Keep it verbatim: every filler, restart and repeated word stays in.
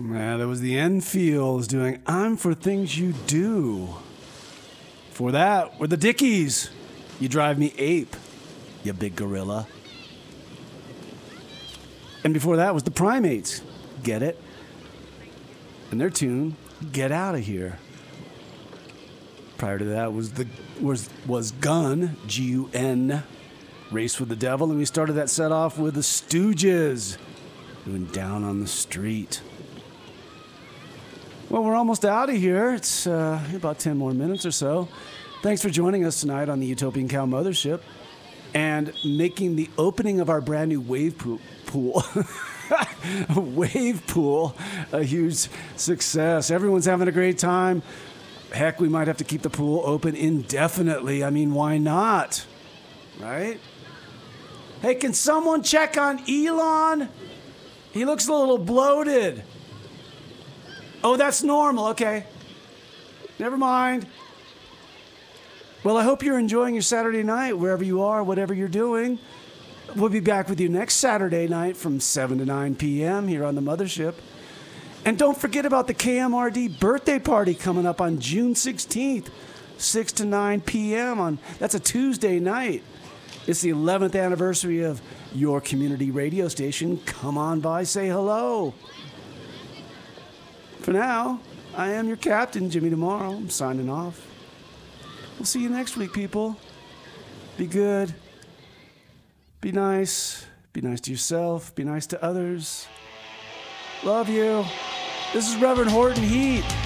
Yeah, that was the Enfields doing I'm for Things You Do. For that, were the Dickies. You Drive Me Ape, you big gorilla. And before that was the Primates. Get it? And their tune, Get Out of Here. Prior to that was the was was Gun, G U N, Race with the Devil, and we started that set off with the Stooges doing Down on the Street. Well, we're almost out of here. It's uh, about ten more minutes or so. Thanks for joining us tonight on the Utopian Cow Mothership and making the opening of our brand new wave pool, pool wave pool a huge success. Everyone's having a great time. Heck, we might have to keep the pool open indefinitely. I mean, why not? Right? Hey, can someone check on Elon? He looks a little bloated. Oh, that's normal. Okay. Never mind. Well, I hope you're enjoying your Saturday night, wherever you are, whatever you're doing. We'll be back with you next Saturday night from seven to nine p.m. here on the Mothership. And don't forget about the K M R D birthday party coming up on June sixteenth, six to nine p.m. on that's a Tuesday night. It's the eleventh anniversary of your community radio station. Come on by, say hello. For now, I am your captain, Jimmy Tomorrow. I'm signing off. We'll see you next week, people. Be good. Be nice. Be nice to yourself. Be nice to others. Love you. This is Reverend Horton Heat.